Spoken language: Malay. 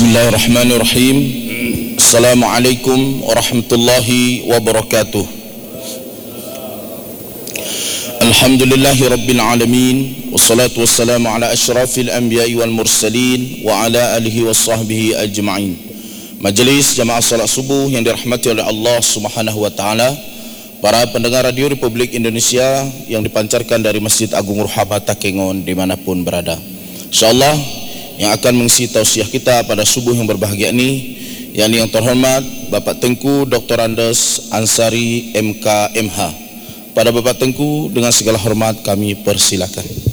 Bismillahirrahmanirrahim. Assalamualaikum warahmatullahi wabarakatuh. Alhamdulillahi rabbil alamin. Wassalatu wassalamu ala asyrafil anbiya'i wal mursalin wa ala alihi wa sahbihi ajma'in. Majlis jamaah salat subuh yang dirahmati oleh Allah Subhanahu wa taala, para pendengar radio Republik Indonesia yang dipancarkan dari Masjid Agung Ruhaba Takengon dimanapun berada. InsyaAllah yang akan mengisi tausiah kita pada subuh yang berbahagia ini, yakni yang terhormat Bapak Tengku Dr. Andes Ansari MK MH. Pada Bapak Tengku dengan segala hormat kami persilakan.